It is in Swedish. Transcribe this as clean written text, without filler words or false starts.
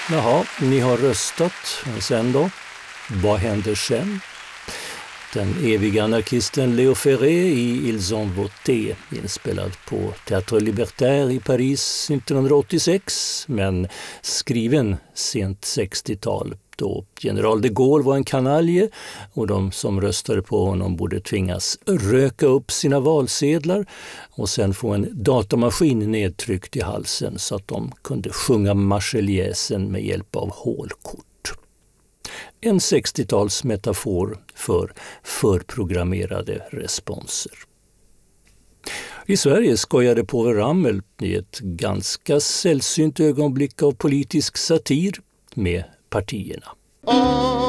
Jaha, ni har röstat. Men sen då? Vad händer sen? Den eviga anarkisten Léo Ferré i Ils ont voté, inspelad på Théâtre Libertaire i Paris 1986, men skriven sent 60-tal då general de Gaulle var en kanalje och de som röstade på honom borde tvingas röka upp sina valsedlar och sen få en datamaskin nedtryckt i halsen så att de kunde sjunga Marseljäsen med hjälp av hålkort. En 60-tals metafor för förprogrammerade responser. I Sverige skojade Povel Ramel i ett ganska sällsynt ögonblick av politisk satir med partierna.